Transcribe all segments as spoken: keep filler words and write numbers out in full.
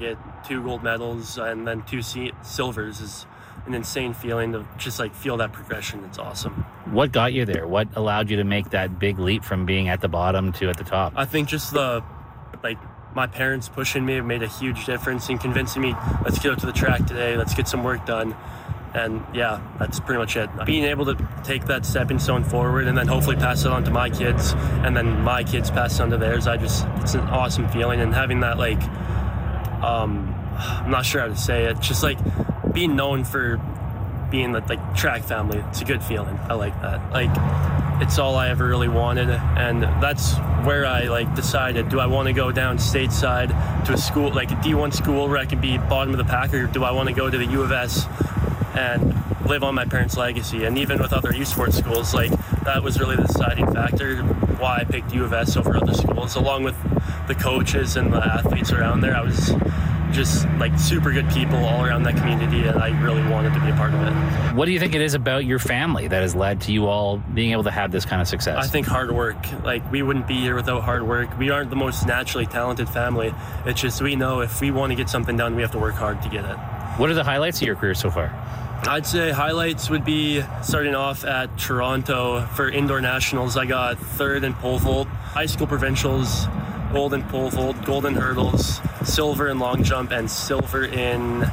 get two gold medals and then two silvers is an insane feeling to just like feel that progression. It's awesome. What got you there? What allowed you to make that big leap from being at the bottom to at the top? I think just the, like, my parents pushing me made a huge difference in convincing me, let's get up to the track today, let's get some work done. And yeah, that's pretty much it. Being able to take that stepping stone forward and then hopefully pass it on to my kids and then my kids pass it on to theirs, I just, it's an awesome feeling. And having that, like, um, I'm not sure how to say it, just like being known for being the like track family, it's a good feeling. I like that. Like, it's all I ever really wanted, and that's where I like decided, do I want to go down stateside to a school, like a D one school where I can be bottom of the pack, or do I want to go to the U of S and live on my parents' legacy? And even with other U Sports schools, like, that was really the deciding factor why I picked U of S over other schools, along with the coaches and the athletes around there. I was just like super good people all around that community, and I really wanted to be a part of it. What do you think it is about your family that has led to you all being able to have this kind of success? I think hard work. Like, we wouldn't be here without hard work. We aren't the most naturally talented family. It's just, we know if we want to get something done, we have to work hard to get it. What are the highlights of your career so far? I'd say highlights would be starting off at Toronto for indoor nationals. I got third in pole vault, high school provincials, gold in pole vault, gold in hurdles, silver in long jump, and silver in,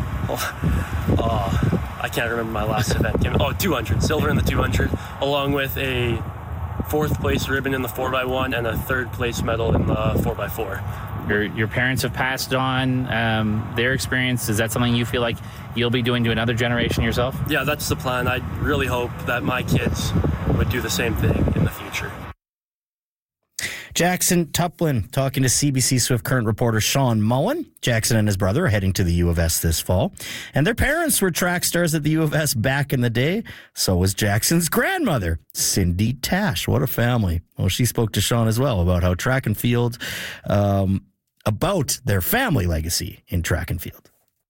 oh, oh I can't remember my last event. Oh, two hundred, silver in the two hundred, along with a fourth place ribbon in the four by one and a third place medal in the four by four. Your, your parents have passed on um, their experience. Is that something you feel like you'll be doing to another generation yourself? Yeah, that's the plan. I really hope that my kids would do the same thing in the future. Jackson Tuplin talking to C B C Swift Current reporter Sean Moen. Jackson and his brother are heading to the U of S this fall. And their parents were track stars at the U of S back in the day. So was Jackson's grandmother, Cindy Tash. What a family. Well, she spoke to Sean as well about how track and field, um, about their family legacy in track and field.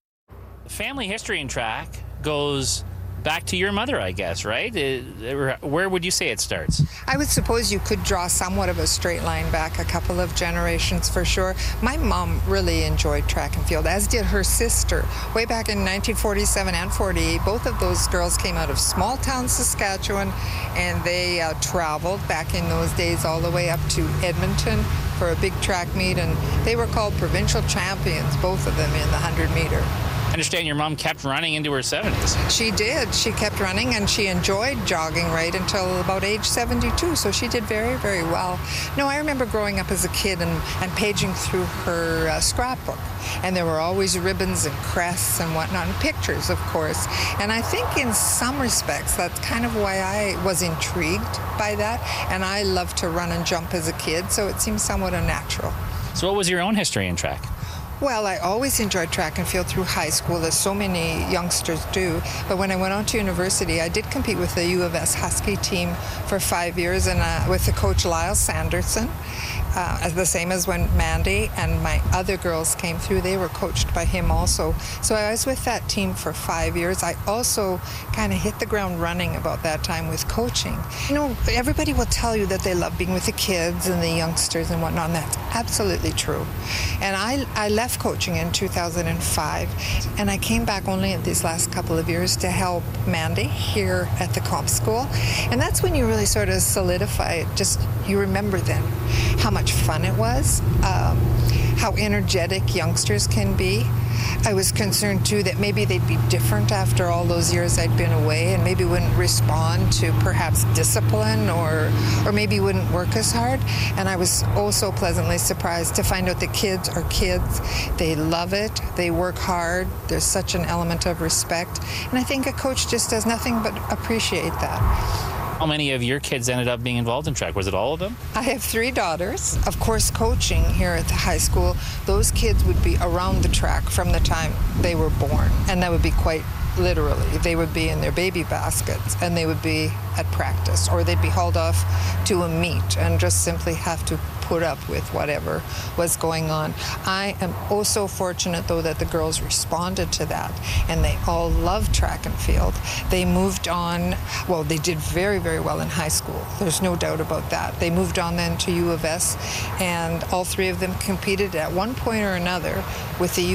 Family history in track goes back to your mother, I guess, right? It, where would you say it starts? I would suppose you could draw somewhat of a straight line back a couple of generations for sure. My mom really enjoyed track and field, as did her sister. Way back in nineteen forty-seven and forty-eight, both of those girls came out of small town Saskatchewan, and they uh, traveled back in those days all the way up to Edmonton for a big track meet, and they were called provincial champions, both of them in the one hundred meter. I understand your mom kept running into her seventies. She did. She kept running, and she enjoyed jogging right until about age seventy-two, so she did very, very well. No, I remember growing up as a kid and, and paging through her uh, scrapbook, and there were always ribbons and crests and whatnot, and pictures, of course. And I think in some respects, that's kind of why I was intrigued by that, and I loved to run and jump as a kid, so it seemed somewhat unnatural. So what was your own history in track? Well, I always enjoyed track and field through high school, as so many youngsters do. But when I went on to university, I did compete with the U of S Husky team for five years and uh, with the coach Lyle Sanderson. Uh, the same as when Mandy and my other girls came through, they were coached by him also. So I was with that team for five years. I also kind of hit the ground running about that time with coaching. You know, everybody will tell you that they love being with the kids and the youngsters and whatnot, and that's absolutely true. And I, I left coaching in two thousand five, and I came back only in these last couple of years to help Mandy here at the comp school. And that's when you really sort of solidify it. Just, you remember then how much fun it was, um, how energetic youngsters can be. I was concerned too that maybe they'd be different after all those years I'd been away, and maybe wouldn't respond to perhaps discipline, or or maybe wouldn't work as hard. And I was also pleasantly surprised to find out the kids are kids. They love it. They work hard. There's such an element of respect. And I think a coach just does nothing but appreciate that. How many of your kids ended up being involved in track? Was it all of them? I have three daughters. Of course, coaching here at the high school, those kids would be around the track from the time they were born. And that would be quite literally. They would be in their baby baskets, and they would be at practice, or they'd be hauled off to a meet and just simply have to put up with whatever was going on. I am also fortunate, though, that the girls responded to that, and they all love track and field. They moved on, well, they did very, very well in high school. There's no doubt about that. They moved on then to U of S, and all three of them competed at one point or another with the